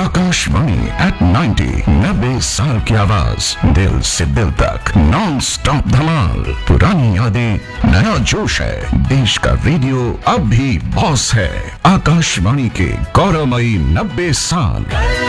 Akashvani eight 90, 90 साल की आवाज, दिल से दिल तक, नॉन स्टॉप धमाल। पुरानी यादें, नया जोश है, देश का रेडियो अब भी बॉस है। आकाशवाणी के गौरवमयी 90 साल।